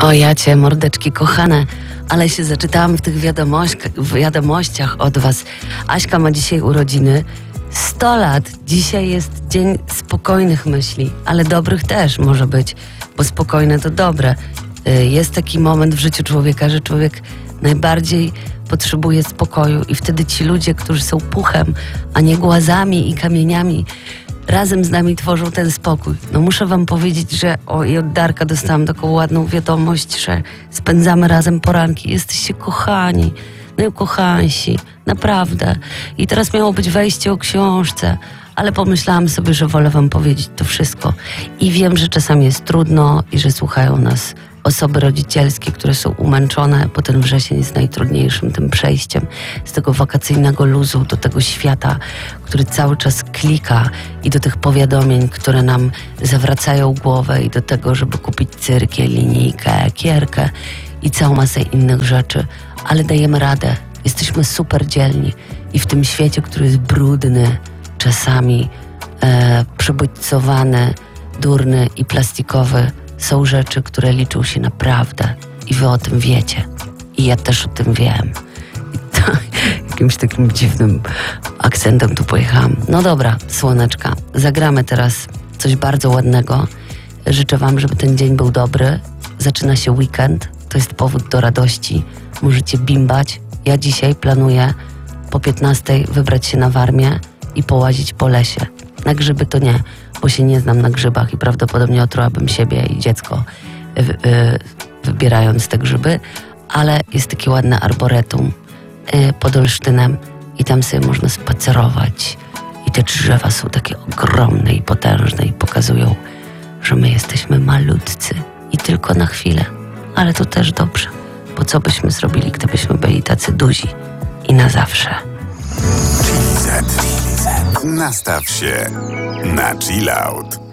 O jacie, mordeczki kochane, ale się zaczytałam w tych wiadomościach od was. Aśka ma dzisiaj urodziny. 100 lat. Dzisiaj jest dzień spokojnych myśli, ale dobrych też może być, bo spokojne to dobre. Jest taki moment w życiu człowieka, że człowiek najbardziej potrzebuje spokoju i wtedy ci ludzie, którzy są puchem, a nie głazami i kamieniami, razem z nami tworzą ten spokój. No muszę wam powiedzieć, że i od Darka dostałam taką ładną wiadomość, że spędzamy razem poranki. Jesteście kochani, najukochańsi, naprawdę. I teraz miało być wejście o książce, ale pomyślałam sobie, że wolę wam powiedzieć to wszystko. I wiem, że czasami jest trudno i że słuchają nas osoby rodzicielskie, które są umęczone, bo ten wrzesień jest najtrudniejszym tym przejściem z tego wakacyjnego luzu do tego świata, który cały czas klika i do tych powiadomień, które nam zawracają głowę i do tego, żeby kupić cyrkiel, linijkę, kierkę i całą masę innych rzeczy. Ale dajemy radę. Jesteśmy super dzielni i w tym świecie, który jest brudny, czasami przebodźcowany, durny i plastikowy, są rzeczy, które liczą się naprawdę i wy o tym wiecie. I ja też o tym wiem. I to, jakimś takim dziwnym akcentem tu pojechałam. No dobra, słoneczka, zagramy teraz coś bardzo ładnego. Życzę wam, żeby ten dzień był dobry. Zaczyna się weekend, to jest powód do radości. Możecie bimbać. Ja dzisiaj planuję po 15 wybrać się na Warmię i połazić po lesie. Na grzyby to nie, bo się nie znam na grzybach i prawdopodobnie otrułabym siebie i dziecko wybierając te grzyby, ale jest takie ładne arboretum pod Olsztynem i tam sobie można spacerować i te drzewa są takie ogromne i potężne i pokazują, że my jesteśmy malutcy i tylko na chwilę, ale to też dobrze, bo co byśmy zrobili, gdybyśmy byli tacy duzi i na zawsze. Nastaw się na chill out.